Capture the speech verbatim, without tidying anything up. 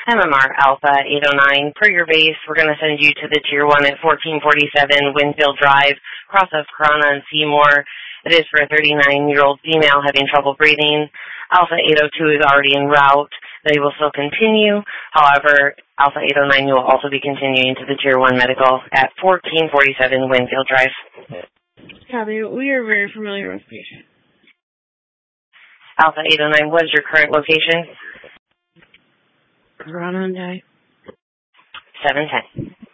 M M R Alpha eight oh nine, per your base, we're going to send you to the Tier one at fourteen forty-seven Winfield Drive, cross of Corona and Seymour. It is for a thirty-nine-year-old female having trouble breathing. Alpha eight oh two is already en route. They will still continue. However, Alpha eight oh nine, you will also be continuing to the Tier one Medical at fourteen forty-seven Winfield Drive. Copy. We are very familiar with the patient. Alpha eight oh nine, what is your current location? Corona and I. seven ten.